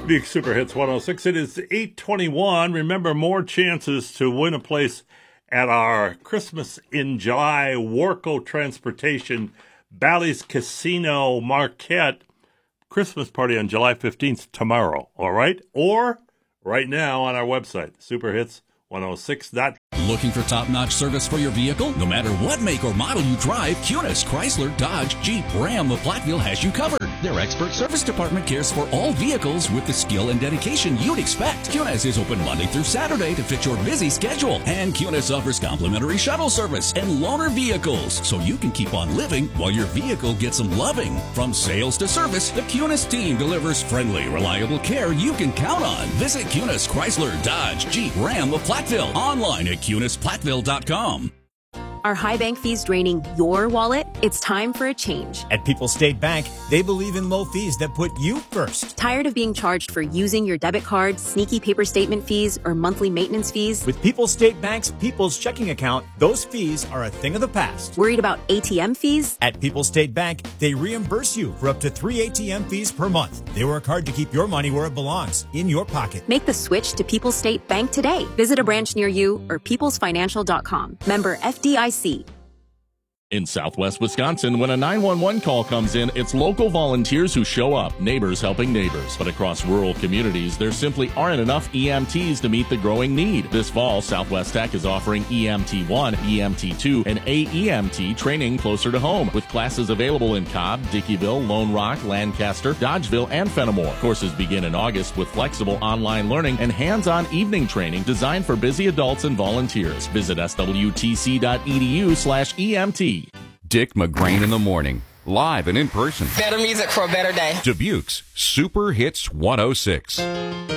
Big Super Hits 106. It is 8:21. Remember, more chances to win a place at our Christmas in July Warco Transportation Bally's Casino Marquette Christmas party on July 15th tomorrow. All right? Or right now on our website, superhits106.com. Looking for top-notch service for your vehicle? No matter what make or model you drive, Kunis, Chrysler, Dodge, Jeep, Ram, of Platteville has you covered. Their expert service department cares for all vehicles with the skill and dedication you'd expect. Kunis is open Monday through Saturday to fit your busy schedule. And Kunis offers complimentary shuttle service and loaner vehicles, so you can keep on living while your vehicle gets some loving. From sales to service, the Kunis team delivers friendly, reliable care you can count on. Visit Kunis, Chrysler, Dodge, Jeep, Ram of Platteville. Online at KunisPlatteville.com. Are high bank fees draining your wallet? It's time for a change. At People's State Bank, they believe in low fees that put you first. Tired of being charged for using your debit card, sneaky paper statement fees, or monthly maintenance fees? With People's State Bank's People's Checking Account, those fees are a thing of the past. Worried about ATM fees? At People's State Bank, they reimburse you for up to 3 ATM fees per month. They work hard to keep your money where it belongs, in your pocket. Make the switch to People's State Bank today. Visit a branch near you or peoplesfinancial.com. Member FDIC. In Southwest Wisconsin, when a 911 call comes in, it's local volunteers who show up, neighbors helping neighbors. But across rural communities, there simply aren't enough EMTs to meet the growing need. This fall, Southwest Tech is offering EMT1, EMT2, and AEMT training closer to home, with classes available in Cobb, Dickeyville, Lone Rock, Lancaster, Dodgeville, and Fenimore. Courses begin in August with flexible online learning and hands-on evening training designed for busy adults and volunteers. Visit swtc.edu/EMT. Dick McGrain in the morning, live and in person. Better music for a better day. Dubuque's Super Hits 106.